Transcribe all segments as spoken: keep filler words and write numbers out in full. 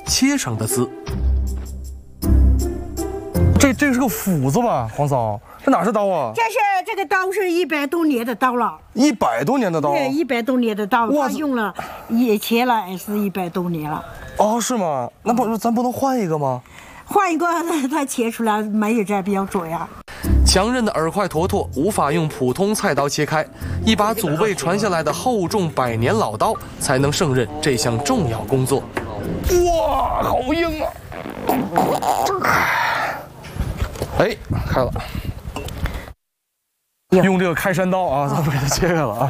切成的丝。 这这是个斧子吧，黄嫂？这哪是刀啊？ 这是这个刀是一百多年的刀了， 一百多年的刀。 对，一百多年的刀，它用了也切了，也是一百多年了。 哦，是吗？那不咱不能换一个吗？ 换一个，它切出来没有这标准呀。 强韧的耳块坨坨无法用普通菜刀切开，一把祖辈传下来的厚重百年老刀才能胜任这项重要工作。 哇，好硬啊！哎，开了。用这个开山刀啊，咱们给它切开了啊。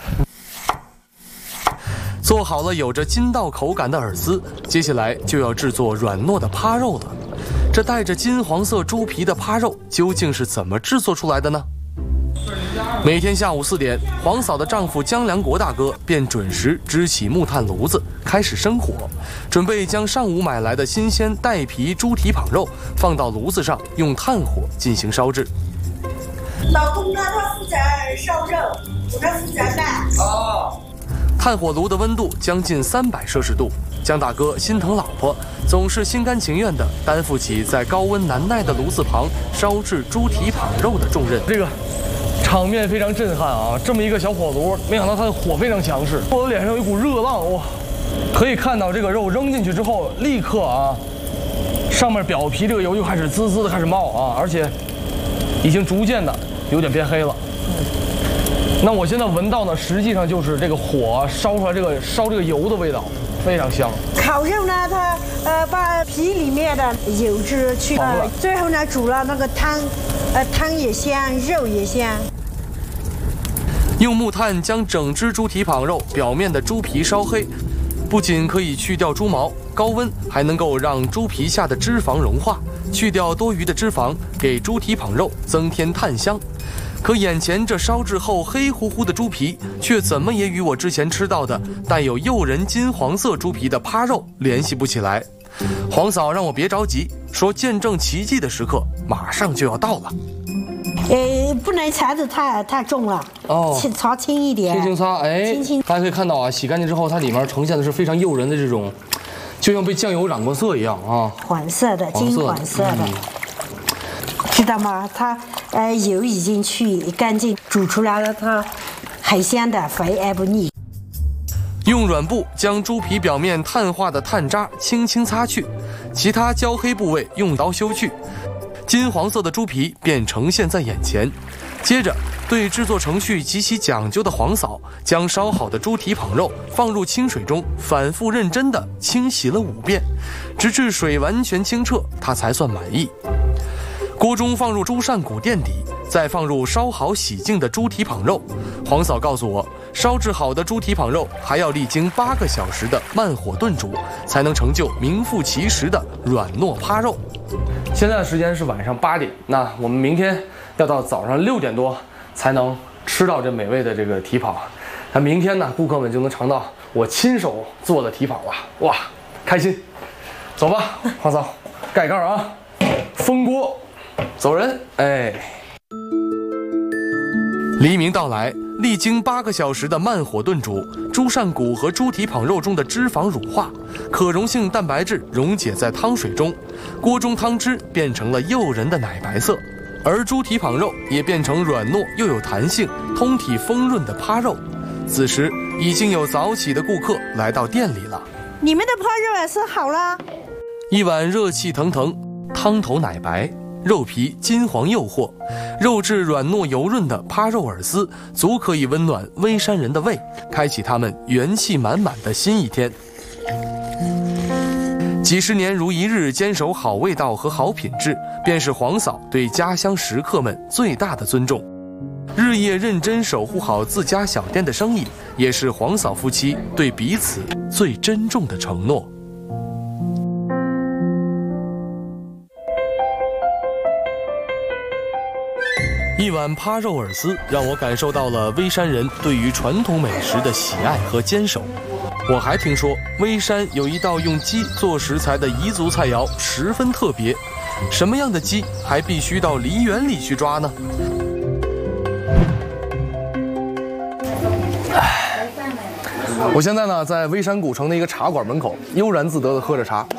做好了有着筋道口感的饵丝，接下来就要制作软糯的趴肉了。这带着金黄色猪皮的趴肉究竟是怎么制作出来的呢？每天下午四点，黄嫂的丈夫江良国大哥便准时支起木炭炉子，开始生火，准备将上午买来的新鲜带皮猪蹄膀肉放到炉子上，用炭火进行烧制。 老公呢，他负责烧肉，我这负责卖。 哦。 炭火炉的温度将近三百摄氏度，江大哥心疼老婆，总是心甘情愿地担负起在高温难耐的炉子旁烧制猪蹄膀肉的重任。 这个场面非常震撼啊！这么一个小火炉，没想到它的火非常强势，我的脸上有一股热浪，哇！可以看到这个肉扔进去之后，立刻啊，上面表皮这个油就开始滋滋的开始冒啊，而且已经逐渐的有点变黑了。那我现在闻到呢，实际上就是这个火烧出来这个烧这个油的味道，非常香。 烤肉呢，它呃把皮里面的油脂去了，最后呢煮了那个汤，呃汤也香，肉也香。 用木炭将整只猪蹄膀肉表面的猪皮烧黑，不仅可以去掉猪毛，高温还能够让猪皮下的脂肪融化，去掉多余的脂肪，给猪蹄膀肉增添炭香。可眼前这烧制后黑乎乎的猪皮，却怎么也与我之前吃到的带有诱人金黄色猪皮的趴肉联系不起来。黄嫂让我别着急，说见证奇迹的时刻马上就要到了。 呃，不能擦得太太重了， 哦， 轻擦轻一点， 轻轻擦，哎， 轻轻。 大家可以看到啊，洗干净之后，它里面呈现的是非常诱人的这种，就像被酱油染过色一样啊， 黄色的，金黄色的。嗯，知道吗？它呃油已经去干净，煮出来了，它很香的，肥而不腻。 用软布将猪皮表面碳化的碳渣轻轻擦去，其他焦黑部位用刀修去，金黄色的猪皮便呈现在眼前。接着，对制作程序极其讲究的黄嫂将烧好的猪蹄膀肉放入清水中，反复认真地清洗了五遍，直至水完全清澈，她才算满意。锅中放入猪扇骨垫底，再放入烧好洗净的猪蹄膀肉。黄嫂告诉我，烧制好的猪蹄膀肉还要历经八个小时的慢火炖煮，才能成就名副其实的软糯趴肉。 现在的时间是晚上八点，那我们明天要到早上六点多才能吃到这美味的这个蹄膀。那明天呢，顾客们就能尝到我亲手做的蹄膀了，哇，开心！走吧，黄嫂，盖盖啊，封锅。走人！哎， 黎明到来，历经八个小时的慢火炖煮，猪扇骨和猪蹄膀肉中的脂肪乳化，可溶性蛋白质溶解在汤水中，锅中汤汁变成了诱人的奶白色，而猪蹄膀肉也变成软糯又有弹性、通体丰润的趴肉。此时已经有早起的顾客来到店里了。 你们的趴肉也是好了， 一碗热气腾腾，汤头奶白。肉皮金黄诱惑，肉质软糯油润的趴肉饵丝，足可以温暖微山人的胃，开启他们元气满满的新一天。几十年如一日坚守好味道和好品质，便是黄嫂对家乡食客们最大的尊重。日夜认真守护好自家小店的生意，也是黄嫂夫妻对彼此最珍重的承诺。一碗趴肉饵丝让我感受到了微山人对于传统美食的喜爱和坚守。我还听说微山有一道用鸡做食材的彝族菜肴十分特别，什么样的鸡还必须到梨园里去抓呢？ 我现在呢在微山古城的一个茶馆门口悠然自得地喝着茶。